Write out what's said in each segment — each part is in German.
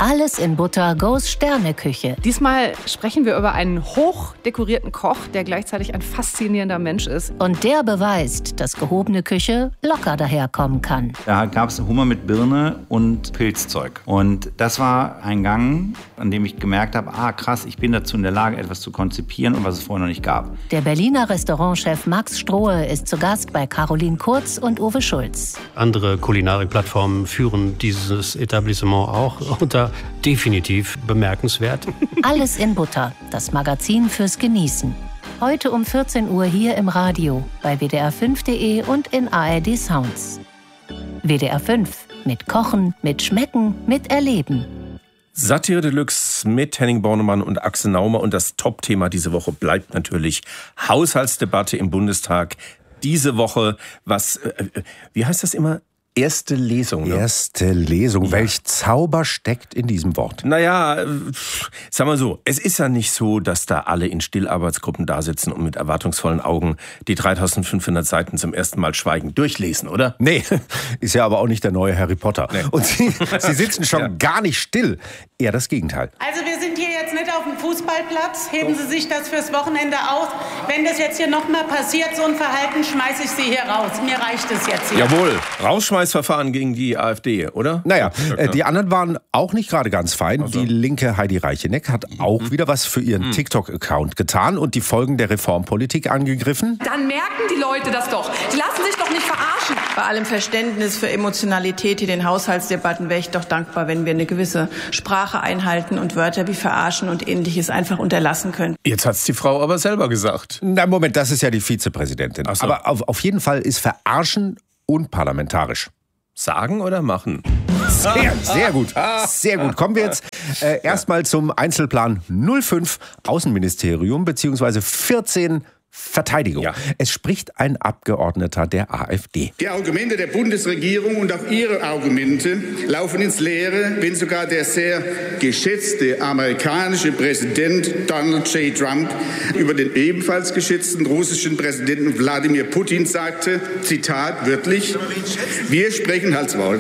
Alles in Butter goes Sterneküche. Diesmal sprechen wir über einen hochdekorierten Koch, der gleichzeitig ein faszinierender Mensch ist. Und der beweist, dass gehobene Küche locker daherkommen kann. Da gab es Hummer mit Birne und Pilzzeug. Und das war ein Gang, an dem ich gemerkt habe, krass, ich bin dazu in der Lage, etwas zu konzipieren, und was es vorher noch nicht gab. Der Berliner Restaurantchef Max Strohe ist zu Gast bei Caroline Kurz und Uwe Schulz. Andere Kulinarikplattformen führen dieses Etablissement auch unter definitiv bemerkenswert. Alles in Butter, das Magazin fürs Genießen. Heute um 14 Uhr hier im Radio, bei WDR5.de und in ARD Sounds. WDR 5. Mit Kochen, mit Schmecken, mit Erleben. Satire Deluxe mit Henning Bornemann und Axel Naumer. Und das Top-Thema diese Woche bleibt natürlich Haushaltsdebatte im Bundestag. Diese Woche, wie heißt das immer? Erste Lesung. Ne? Erste Lesung. Ja. Welch Zauber steckt in diesem Wort? Naja, sagen wir so, es ist ja nicht so, dass da alle in Stillarbeitsgruppen da sitzen und mit erwartungsvollen Augen die 3500 Seiten zum ersten Mal schweigend durchlesen, oder? Nee, ist ja aber auch nicht der neue Harry Potter. Nee. Und Sie sitzen schon gar nicht still. Eher das Gegenteil. Also wir sind hier jetzt nicht auf dem Fußballplatz. Heben Sie sich das fürs Wochenende aus. Wenn das jetzt hier nochmal passiert, so ein Verhalten, schmeiße ich Sie hier raus. Mir reicht es jetzt hier. Jawohl, Rausschmeißverfahren gegen die AfD, oder? Naja, die anderen waren auch nicht gerade ganz fein. Also. Die linke Heidi Reicheneck hat auch wieder was für ihren TikTok-Account getan und die Folgen der Reformpolitik angegriffen. Dann merken die Leute das doch. Die lassen sich doch nicht verarschen. Bei allem Verständnis für Emotionalität in den Haushaltsdebatten wäre ich doch dankbar, wenn wir eine gewisse Sprache einhalten und Wörter wie verarschen und Ähnliches einfach unterlassen können. Jetzt hat's die Frau aber selber gesagt. Na Moment, das ist ja die Vizepräsidentin. So. Aber auf jeden Fall ist verarschen unparlamentarisch. Sagen oder machen? Sehr gut. Sehr gut. Kommen wir jetzt erstmal zum Einzelplan 05 Außenministerium bzw. 14 Verteidigung. Ja. Es spricht ein Abgeordneter der AfD. Die Argumente der Bundesregierung und auch ihre Argumente laufen ins Leere, wenn sogar der sehr geschätzte amerikanische Präsident Donald J. Trump über den ebenfalls geschätzten russischen Präsidenten Wladimir Putin sagte, Zitat wörtlich, wir sprechen Hals-Maul.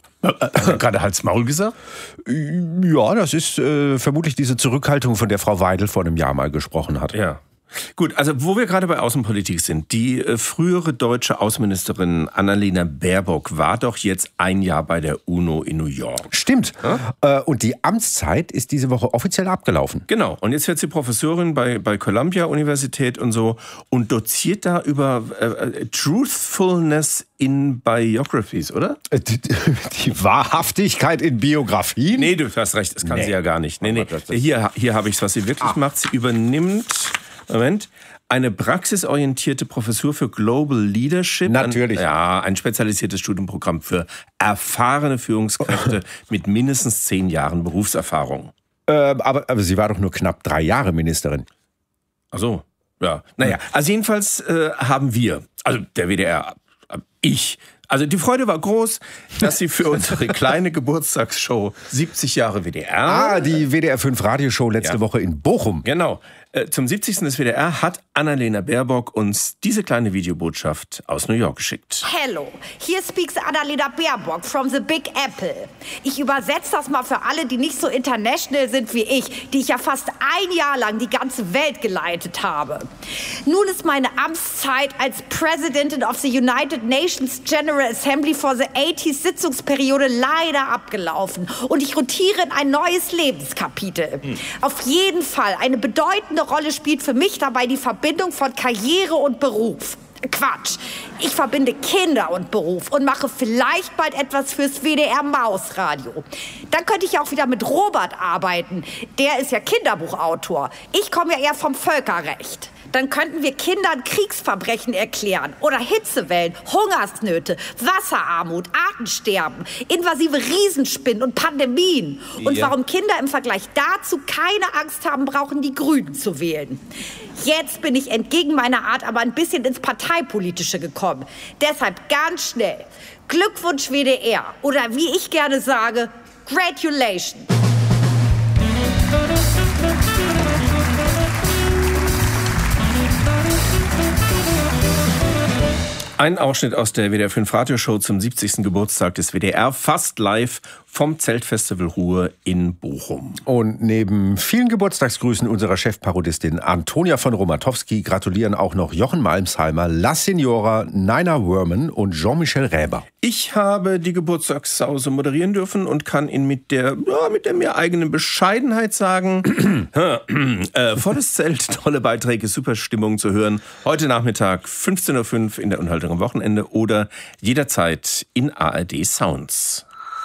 Gerade Hals-Maul gesagt? Ja, das ist vermutlich diese Zurückhaltung, von der Frau Weidel vor einem Jahr mal gesprochen hat. Ja. Gut, also wo wir gerade bei Außenpolitik sind, die frühere deutsche Außenministerin Annalena Baerbock war doch jetzt ein Jahr bei der UNO in New York. Stimmt. Ja? Und die Amtszeit ist diese Woche offiziell abgelaufen. Genau. Und jetzt wird sie Professorin bei Columbia Universität und so und doziert da über Truthfulness in Biographies, oder? Die Wahrhaftigkeit in Biografien? Nee, du hast recht, das kann sie ja gar nicht. Nee. Hier habe ich es, was sie wirklich macht. Sie übernimmt eine praxisorientierte Professur für Global Leadership. Natürlich. Ein spezialisiertes Studienprogramm für erfahrene Führungskräfte mit mindestens 10 Jahren Berufserfahrung. Aber sie war doch nur knapp 3 Jahre Ministerin. Ach so, ja. Naja, also jedenfalls haben wir, also der WDR, also die Freude war groß, dass sie für unsere kleine Geburtstagsshow 70 Jahre WDR... die WDR 5 Radioshow letzte Woche in Bochum. Genau. Zum 70. des WDR hat Annalena Baerbock uns diese kleine Videobotschaft aus New York geschickt. Hello, here speaks Annalena Baerbock from the Big Apple. Ich übersetze das mal für alle, die nicht so international sind wie ich, die ich ja fast ein Jahr lang die ganze Welt geleitet habe. Nun ist meine Amtszeit als President of the United Nations General Assembly for the 80th Sitzungsperiode leider abgelaufen und ich rotiere in ein neues Lebenskapitel. Auf jeden Fall eine bedeutende Rolle spielt für mich dabei die Verbindung von Karriere und Beruf. Quatsch. Ich verbinde Kinder und Beruf und mache vielleicht bald etwas fürs WDR-Mausradio. Dann könnte ich ja auch wieder mit Robert arbeiten. Der ist ja Kinderbuchautor. Ich komme ja eher vom Völkerrecht. Dann könnten wir Kindern Kriegsverbrechen erklären oder Hitzewellen, Hungersnöte, Wasserarmut, Artensterben, invasive Riesenspinnen und Pandemien. Und warum Kinder im Vergleich dazu keine Angst haben brauchen, die Grünen zu wählen. Jetzt bin ich entgegen meiner Art aber ein bisschen ins Parteipolitische gekommen. Deshalb ganz schnell Glückwunsch WDR oder wie ich gerne sage, Gratulation. Ein Ausschnitt aus der WDR 5 Radioshow zum 70. Geburtstag des WDR, fast live vom Zeltfestival Ruhr in Bochum. Und neben vielen Geburtstagsgrüßen unserer Chefparodistin Antonia von Romatowski gratulieren auch noch Jochen Malmsheimer, La Signora, Nina Werman und Jean-Michel Räber. Ich habe die Geburtstagssause moderieren dürfen und kann Ihnen mit der mir eigenen Bescheidenheit sagen, volles Zelt, tolle Beiträge, super Stimmung zu hören. Heute Nachmittag 15.05 Uhr in der Unterhaltung am Wochenende oder jederzeit in ARD Sounds.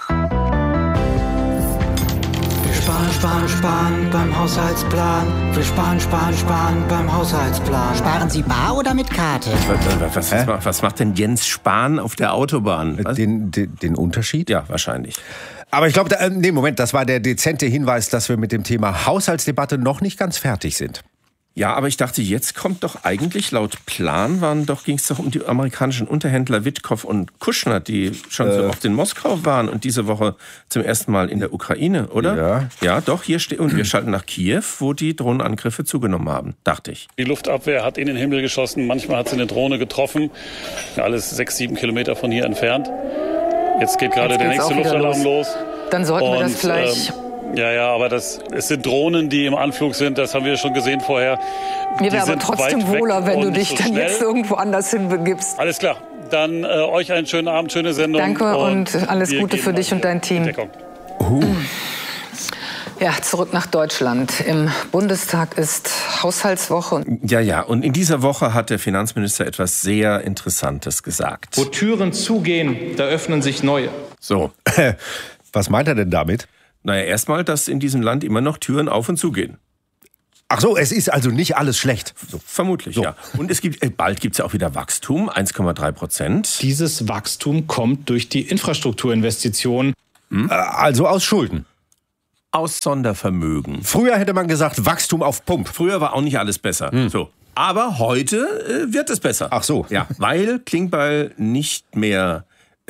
Sparen beim Haushaltsplan. Wir sparen beim Haushaltsplan. Sparen Sie bar oder mit Karte? Was macht denn Jens Spahn auf der Autobahn? Den Unterschied? Ja, wahrscheinlich. Aber ich glaube, Moment, das war der dezente Hinweis, dass wir mit dem Thema Haushaltsdebatte noch nicht ganz fertig sind. Ja, aber ich dachte, jetzt kommt doch eigentlich laut Plan, ging es doch um die amerikanischen Unterhändler Witkow und Kushner, die schon so oft in Moskau waren und diese Woche zum ersten Mal in der Ukraine, oder? Ja. Ja, doch, hier steht, und wir schalten nach Kiew, wo die Drohnenangriffe zugenommen haben, dachte ich. Die Luftabwehr hat in den Himmel geschossen, manchmal hat sie eine Drohne getroffen, alles 6-7 Kilometer von hier entfernt. Jetzt geht gerade der nächste Luftalarm los. Dann sollten wir das gleich... Ja, aber es sind Drohnen, die im Anflug sind, das haben wir schon gesehen vorher. Mir wäre aber trotzdem wohler, wenn du dich dann jetzt irgendwo anders hinbegibst. Alles klar, dann euch einen schönen Abend, schöne Sendung. Danke und alles Gute für dich und dein Team. Ja, zurück nach Deutschland. Im Bundestag ist Haushaltswoche. Ja, und in dieser Woche hat der Finanzminister etwas sehr Interessantes gesagt. Wo Türen zugehen, da öffnen sich neue. So. Was meint er denn damit? Naja, erstmal, dass in diesem Land immer noch Türen auf und zugehen. Ach so, es ist also nicht alles schlecht. So, vermutlich, ja. Und bald gibt es ja auch wieder Wachstum, 1,3%. Dieses Wachstum kommt durch die Infrastrukturinvestitionen. Also aus Schulden. Aus Sondervermögen. Früher hätte man gesagt, Wachstum auf Pump. Früher war auch nicht alles besser. So. Aber heute wird es besser. Ach so. Ja, weil Klingbeil nicht mehr...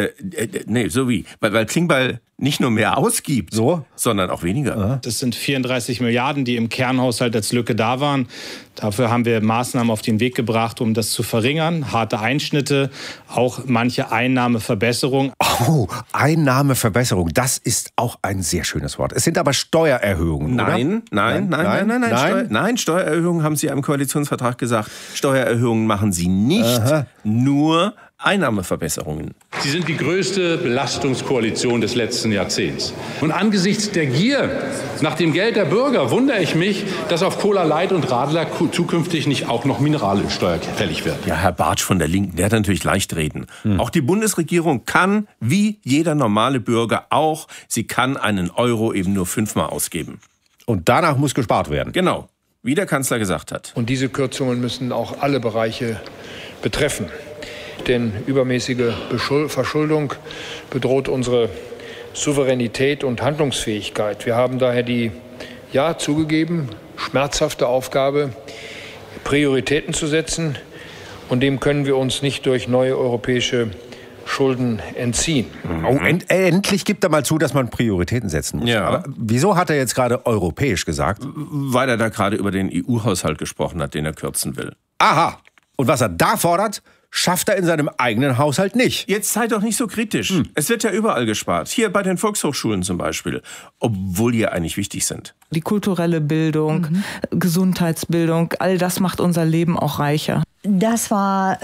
weil Klingbeil nicht nur mehr ausgibt, sondern auch weniger. Das sind 34 Milliarden, die im Kernhaushalt als Lücke da waren. Dafür haben wir Maßnahmen auf den Weg gebracht, um das zu verringern. Harte Einschnitte, auch manche Einnahmeverbesserung. Oh, Einnahmeverbesserung, das ist auch ein sehr schönes Wort. Es sind aber Steuererhöhungen, oder? Nein, Steuererhöhungen haben Sie im Koalitionsvertrag gesagt. Steuererhöhungen machen Sie nicht, nur Einnahmeverbesserungen. Sie sind die größte Belastungskoalition des letzten Jahrzehnts. Und angesichts der Gier nach dem Geld der Bürger wundere ich mich, dass auf Cola Light und Radler zukünftig nicht auch noch Mineralölsteuer fällig wird. Ja, Herr Bartsch von der Linken, der hat natürlich leicht reden. Auch die Bundesregierung kann, wie jeder normale Bürger auch, sie kann einen Euro eben nur 5-mal ausgeben. Und danach muss gespart werden. Genau, wie der Kanzler gesagt hat. Und diese Kürzungen müssen auch alle Bereiche betreffen. Denn übermäßige Verschuldung bedroht unsere Souveränität und Handlungsfähigkeit. Wir haben daher die, zugegeben, schmerzhafte Aufgabe, Prioritäten zu setzen. Und dem können wir uns nicht durch neue europäische Schulden entziehen. Oh, endlich gibt er mal zu, dass man Prioritäten setzen muss. Ja. Aber wieso hat er jetzt gerade europäisch gesagt? Weil er da gerade über den EU-Haushalt gesprochen hat, den er kürzen will. Aha. Und was er da fordert, schafft er in seinem eigenen Haushalt nicht. Jetzt sei doch nicht so kritisch. Es wird ja überall gespart. Hier bei den Volkshochschulen zum Beispiel. Obwohl die ja eigentlich wichtig sind. Die kulturelle Bildung, Gesundheitsbildung, all das macht unser Leben auch reicher. Das war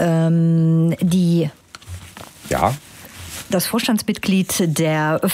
das Vorstandsmitglied des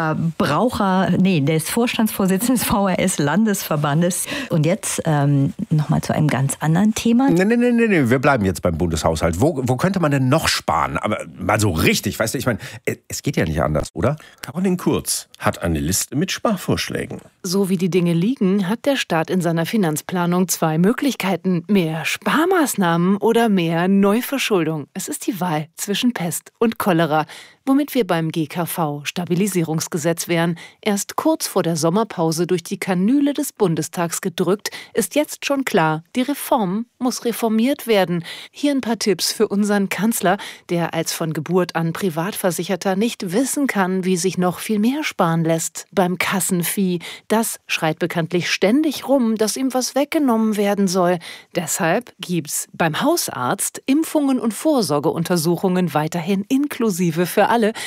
Vorstandsvorsitzenden des VRS-Landesverbandes. Und jetzt nochmal zu einem ganz anderen Thema. Nee, wir bleiben jetzt beim Bundeshaushalt. Wo könnte man denn noch sparen? Aber mal so richtig, weißt du, ich meine, es geht ja nicht anders, oder? Caroline Kurz hat eine Liste mit Sparvorschlägen. So wie die Dinge liegen, hat der Staat in seiner Finanzplanung 2 Möglichkeiten. Mehr Sparmaßnahmen oder mehr Neuverschuldung. Es ist die Wahl zwischen Pest und Cholera. Womit wir beim GKV-Stabilisierungsgesetz wären. Erst kurz vor der Sommerpause durch die Kanüle des Bundestags gedrückt, ist jetzt schon klar, die Reform muss reformiert werden. Hier ein paar Tipps für unseren Kanzler, der als von Geburt an Privatversicherter nicht wissen kann, wie sich noch viel mehr sparen lässt. Beim Kassenvieh, das schreit bekanntlich ständig rum, dass ihm was weggenommen werden soll. Deshalb gibt's beim Hausarzt Impfungen und Vorsorgeuntersuchungen weiterhin inklusive für alle.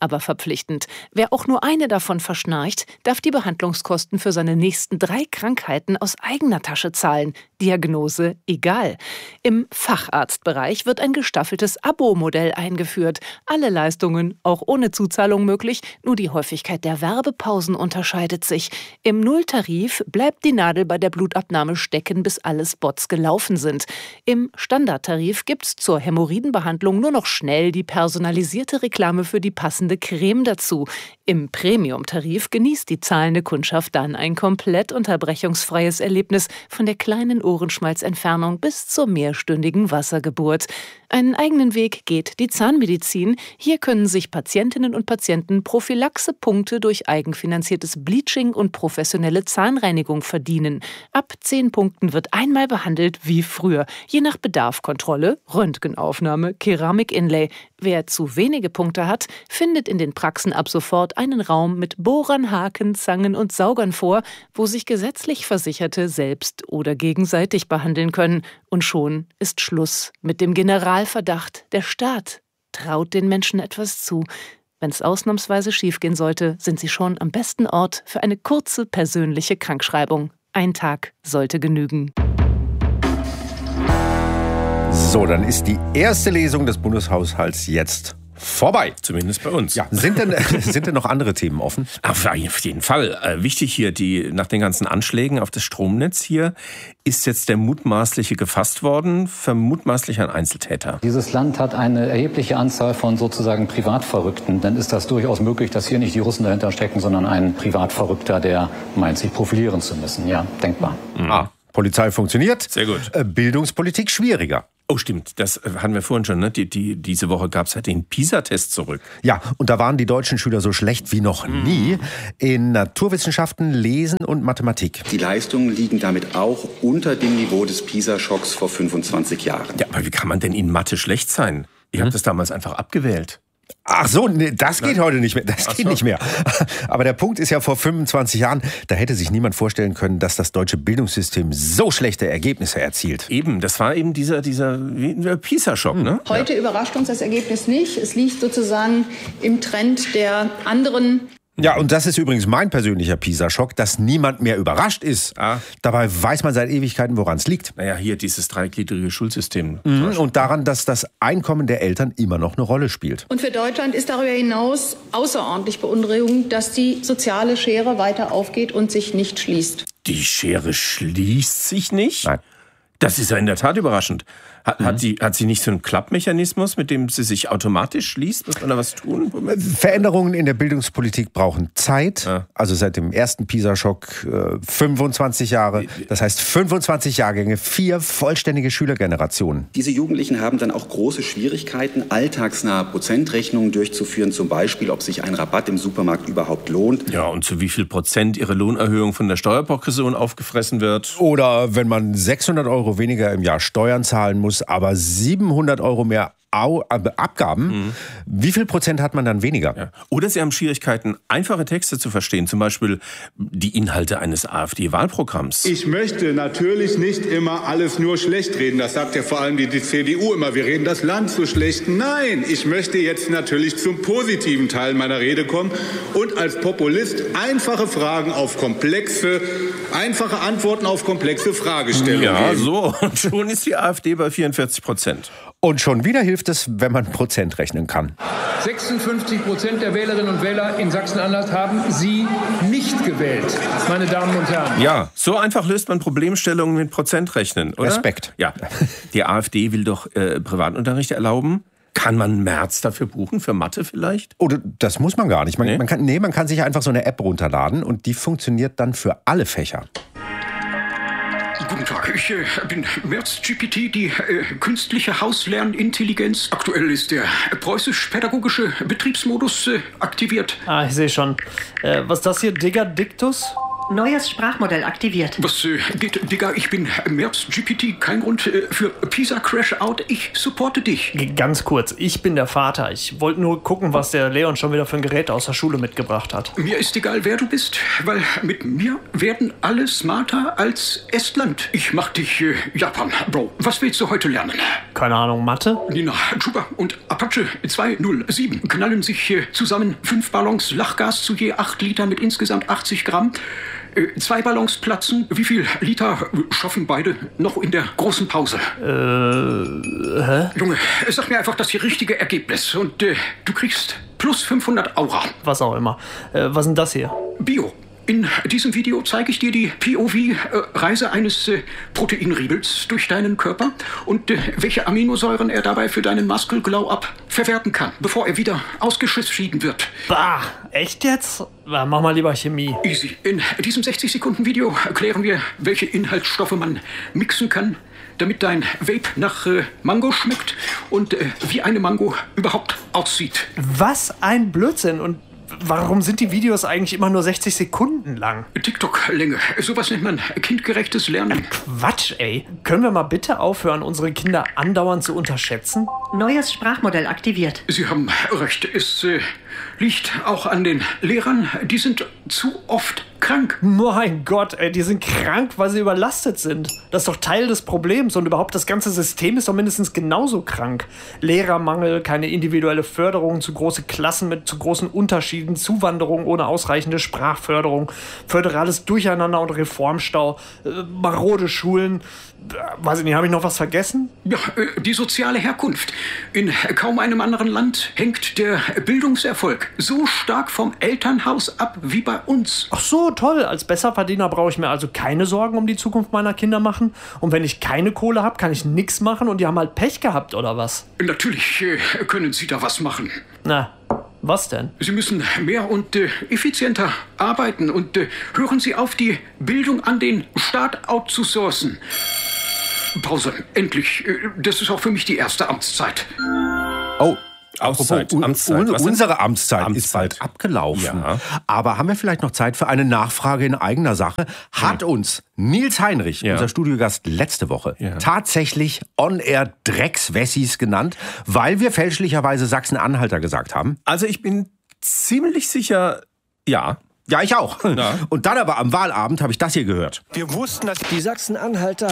aber verpflichtend. Wer auch nur eine davon verschnarcht, darf die Behandlungskosten für seine nächsten 3 Krankheiten aus eigener Tasche zahlen. Diagnose egal. Im Facharztbereich wird ein gestaffeltes Abo-Modell eingeführt. Alle Leistungen, auch ohne Zuzahlung möglich, nur die Häufigkeit der Werbepausen unterscheidet sich. Im Nulltarif bleibt die Nadel bei der Blutabnahme stecken, bis alle Spots gelaufen sind. Im Standardtarif gibt's zur Hämorrhoidenbehandlung nur noch schnell die personalisierte Reklame für die passende Creme dazu. Im Premium-Tarif genießt die zahlende Kundschaft dann ein komplett unterbrechungsfreies Erlebnis von der kleinen Ohrenschmalzentfernung bis zur mehrstündigen Wassergeburt. Einen eigenen Weg geht die Zahnmedizin. Hier können sich Patientinnen und Patienten Prophylaxepunkte durch eigenfinanziertes Bleaching und professionelle Zahnreinigung verdienen. Ab 10 Punkten wird einmal behandelt wie früher. Je nach Bedarf Kontrolle, Röntgenaufnahme, Keramik-Inlay. Wer zu wenige Punkte hat, findet in den Praxen ab sofort einen Raum mit Bohrern, Haken, Zangen und Saugern vor, wo sich gesetzlich Versicherte selbst oder gegenseitig behandeln können. Und schon ist Schluss mit dem Generalverdacht. Der Staat traut den Menschen etwas zu. Wenn es ausnahmsweise schiefgehen sollte, sind sie schon am besten Ort für eine kurze persönliche Krankschreibung. Ein Tag sollte genügen. So, dann ist die erste Lesung des Bundeshaushalts jetzt vorbei. Zumindest bei uns. Ja, sind denn noch andere Themen offen? Auf jeden Fall. Wichtig hier, nach den ganzen Anschlägen auf das Stromnetz hier, ist jetzt der Mutmaßliche gefasst worden, vermutmaßlich ein Einzeltäter. Dieses Land hat eine erhebliche Anzahl von sozusagen Privatverrückten. Dann ist das durchaus möglich, dass hier nicht die Russen dahinter stecken, sondern ein Privatverrückter, der meint, sich profilieren zu müssen. Ja, denkbar. Ah, Polizei funktioniert. Sehr gut. Bildungspolitik schwieriger. Oh, stimmt. Das hatten wir vorhin schon. Ne? Diese Woche gab es den PISA-Test zurück. Ja, und da waren die deutschen Schüler so schlecht wie noch nie in Naturwissenschaften, Lesen und Mathematik. Die Leistungen liegen damit auch unter dem Niveau des PISA-Schocks vor 25 Jahren. Ja, aber wie kann man denn in Mathe schlecht sein? Ich habe das damals einfach abgewählt. Ach so, nee, das geht heute nicht mehr. Das geht nicht mehr. Aber der Punkt ist ja, vor 25 Jahren, da hätte sich niemand vorstellen können, dass das deutsche Bildungssystem so schlechte Ergebnisse erzielt. Eben, das war eben dieser PISA-Schock, ne? Heute überrascht uns das Ergebnis nicht. Es liegt sozusagen im Trend der anderen. Ja, und das ist übrigens mein persönlicher PISA-Schock, dass niemand mehr überrascht ist. Dabei weiß man seit Ewigkeiten, woran es liegt. Naja, hier dieses dreigliedrige Schulsystem. Und daran, dass das Einkommen der Eltern immer noch eine Rolle spielt. Und für Deutschland ist darüber hinaus außerordentlich beunruhigend, dass die soziale Schere weiter aufgeht und sich nicht schließt. Die Schere schließt sich nicht? Nein. Das ist ja in der Tat überraschend. Hat sie nicht so einen Klappmechanismus, mit dem sie sich automatisch schließt? Muss man da was tun? Veränderungen in der Bildungspolitik brauchen Zeit. Ja. Also seit dem ersten PISA-Schock 25 Jahre. Das heißt 25 Jahrgänge, 4 vollständige Schülergenerationen. Diese Jugendlichen haben dann auch große Schwierigkeiten, alltagsnahe Prozentrechnungen durchzuführen. Zum Beispiel, ob sich ein Rabatt im Supermarkt überhaupt lohnt. Ja, und zu wie viel Prozent ihre Lohnerhöhung von der Steuerprogression aufgefressen wird. Oder wenn man 600 Euro weniger im Jahr Steuern zahlen muss, aber 700 Euro mehr Abgaben. Wie viel Prozent hat man dann weniger? Ja. Oder sie haben Schwierigkeiten, einfache Texte zu verstehen, zum Beispiel die Inhalte eines AfD-Wahlprogramms. Ich möchte natürlich nicht immer alles nur schlecht reden. Das sagt ja vor allem die CDU immer. Wir reden das Land so schlecht. Nein, ich möchte jetzt natürlich zum positiven Teil meiner Rede kommen und als Populist einfache Antworten auf komplexe Fragestellungen geben. Ja, geben. So. Und schon ist die AfD bei 44%. Und schon wieder hilft es, wenn man Prozent rechnen kann. 56% der Wählerinnen und Wähler in Sachsen-Anhalt haben Sie nicht gewählt, meine Damen und Herren. Ja, so einfach löst man Problemstellungen mit Prozentrechnen, oder? Respekt. Ja, die AfD will doch Privatunterricht erlauben. Kann man Merz dafür buchen, für Mathe vielleicht? Oder das muss man gar nicht. Man kann sich einfach so eine App runterladen und die funktioniert dann für alle Fächer. Guten Tag, ich bin Merz-GPT, die künstliche Hauslernintelligenz. Aktuell ist der preußisch-pädagogische Betriebsmodus aktiviert. Ich sehe schon. Was ist das hier? Digger Dictus? Neues Sprachmodell aktiviert. Was geht, Digga? Ich bin Merz GPT. Kein Grund für Pisa Crash Out. Ich supporte dich. Ganz kurz, ich bin der Vater. Ich wollte nur gucken, was der Leon schon wieder für ein Gerät aus der Schule mitgebracht hat. Mir ist egal, wer du bist, weil mit mir werden alle smarter als Estland. Ich mach dich Japan, Bro. Was willst du heute lernen? Keine Ahnung, Mathe? Nina, Chuba und Apache 207 knallen sich zusammen 5 Ballons Lachgas zu je 8 Liter mit insgesamt 80 Gramm. 2 Ballons platzen. Wie viel Liter schaffen beide noch in der großen Pause? Hä? Junge, sag mir einfach das hier richtige Ergebnis und du kriegst plus 500 Aura. Was auch immer. Was ist denn das hier? Bio. In diesem Video zeige ich dir die POV-Reise eines Proteinriegels durch deinen Körper und welche Aminosäuren er dabei für deinen Muscle Glow-Up verwerten kann, bevor er wieder ausgeschieden wird. Bah, echt jetzt? Na, mach mal lieber Chemie. Easy. In diesem 60-Sekunden-Video erklären wir, welche Inhaltsstoffe man mixen kann, damit dein Vape nach Mango schmeckt und wie eine Mango überhaupt aussieht. Was ein Blödsinn. Und warum sind die Videos eigentlich immer nur 60 Sekunden lang? TikTok-Länge. Sowas nennt man kindgerechtes Lernen. Quatsch, ey. Können wir mal bitte aufhören, unsere Kinder andauernd zu unterschätzen? Neues Sprachmodell aktiviert. Sie haben recht. Es liegt auch an den Lehrern. Die sind zu oft krank. Mein Gott, ey, die sind krank, weil sie überlastet sind. Das ist doch Teil des Problems und überhaupt das ganze System ist doch mindestens genauso krank. Lehrermangel, keine individuelle Förderung, zu große Klassen mit zu großen Unterschieden, Zuwanderung ohne ausreichende Sprachförderung, föderales Durcheinander und Reformstau, marode Schulen. Weiß ich nicht, habe ich noch was vergessen? Ja, die soziale Herkunft. In kaum einem anderen Land hängt der Bildungserfolg so stark vom Elternhaus ab wie bei uns. Ach so, toll. Als Besserverdiener brauche ich mir also keine Sorgen um die Zukunft meiner Kinder machen. Und wenn ich keine Kohle habe, kann ich nichts machen und die haben halt Pech gehabt, oder was? Natürlich können Sie da was machen. Na, was denn? Sie müssen mehr und effizienter arbeiten und hören Sie auf, die Bildung an den Staat outzusourcen. Pause, endlich. Das ist auch für mich die erste Amtszeit. Oh, Amtszeit. Unsere Amtszeit ist bald abgelaufen. Ja. Aber haben wir vielleicht noch Zeit für eine Nachfrage in eigener Sache? Hat uns Nils Heinrich, unser Studiogast letzte Woche, tatsächlich on-air Dreckswessis genannt, weil wir fälschlicherweise Sachsen-Anhalter gesagt haben? Also ich bin ziemlich sicher, ja. Ja, ich auch. Ja. Und dann aber am Wahlabend habe ich das hier gehört. Wir wussten, dass die Sachsen-Anhalter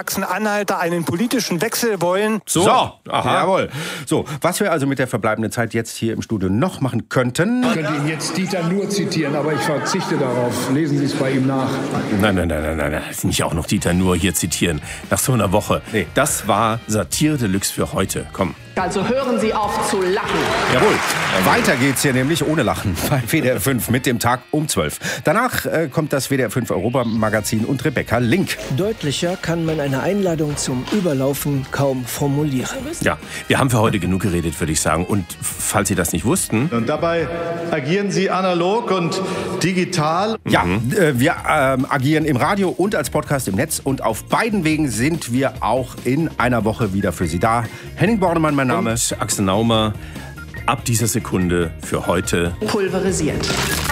einen politischen Wechsel wollen. So, aha. Jawohl. So, was wir also mit der verbleibenden Zeit jetzt hier im Studio noch machen könnten. Ich könnte Ihnen jetzt Dieter Nuhr zitieren, aber ich verzichte darauf. Lesen Sie es bei ihm nach. Nein. Nicht auch noch Dieter Nuhr hier zitieren. Nach so einer Woche. Nee, das war Satire Deluxe für heute. Komm. Also hören Sie auf zu lachen. Jawohl. Weiter geht's hier nämlich ohne Lachen bei WDR 5 mit dem Tag um 12. Danach kommt das WDR 5 Europa-Magazin und Rebecca Link. Deutlicher kann man eine Einladung zum Überlaufen kaum formulieren. Ja, wir haben für heute genug geredet, würde ich sagen. Und falls Sie das nicht wussten... Und dabei agieren Sie analog und digital. Ja, wir agieren im Radio und als Podcast im Netz. Und auf beiden Wegen sind wir auch in einer Woche wieder für Sie da. Henning Bornemann, mein Name. Und Axel Naumer. Ab dieser Sekunde für heute pulverisiert.